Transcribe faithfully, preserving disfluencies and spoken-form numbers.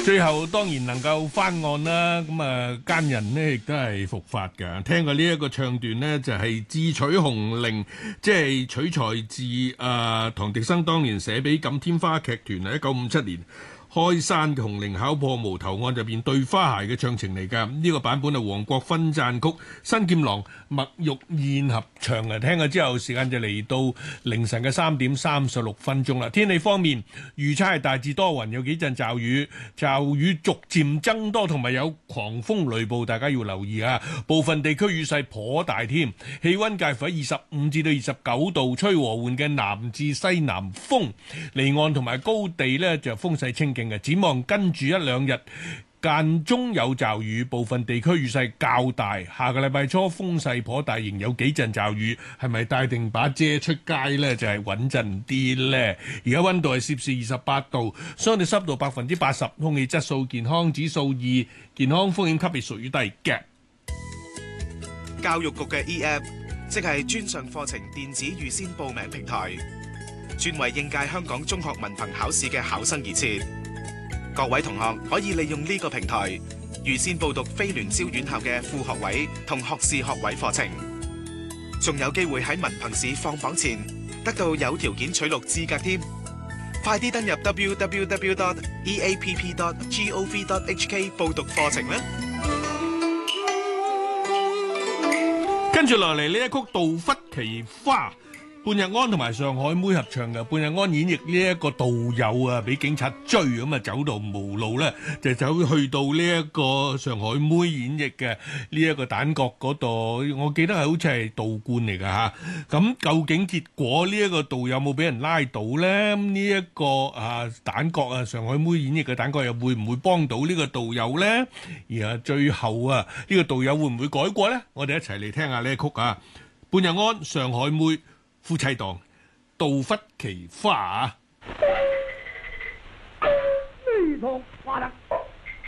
最後當然能夠翻案啦，咁啊奸人呢亦都係伏法㗎。聽過呢一個唱段呢，就係、是、智取紅伶，即係取材自誒、呃、唐滌生當年寫俾錦天花劇團喺一九五七年開山嘅紅伶考破無頭案入邊對花鞋嘅唱情嚟㗎。呢、這個版本係黃國芬撰曲，新劍郎麥玉燕合唱啊。聽咗之後，時間就嚟到凌晨嘅三點三十六分鐘啦。天氣方面，預測係大致多雲，有幾陣驟雨，驟雨逐漸增多，同埋有狂風雷暴，大家要留意啊。部分地區雨勢頗大添。氣溫介乎喺二十五至到二十九度，吹和緩嘅南至西南風，離岸同埋高地呢就風勢清勁嘅。展望跟住一兩日間中有驟雨，部分地區雨勢較大。下個禮拜初風勢頗大，仍有幾陣驟雨，係咪帶定把遮出街呢？就係穩陣啲呢。而家溫度係攝氏二十八度，相對濕度百分之八十，空氣質素健康指數二，健康風險級別屬於低嘅。 教育局嘅 E-App 即係專上課程電子預先報名平台，專為應屆香港中學文憑考試嘅考生而設。各位同學可以利用呢個平台預先報讀非聯招院校嘅副學位同學士學位課程，仲有機會喺文憑試放榜前得到有條件取錄資格添。快啲登入 double-u double-u double-u dot e a p p dot gov dot h k 報讀課程啦。 跟住落嚟呢一曲《杜忽奇花》，半日安同埋上海妹合唱嘅。半日安演繹呢一個道友啊，俾警察追咁啊，走到無路咧，就走去到呢一個上海妹演繹嘅呢一個旦角嗰度。我記得係好似係道觀嚟㗎嚇。咁究竟結果呢一個道友有冇俾人拉到咧？呢一個啊旦角啊，上海妹演繹嘅旦角又會唔會幫到呢個道友咧？而啊最後啊，呢個道友會唔會改過咧？我哋一齊嚟聽下呢一曲啊，半日安上海妹夫妻檔杜忽奇花啊。 呢趟花得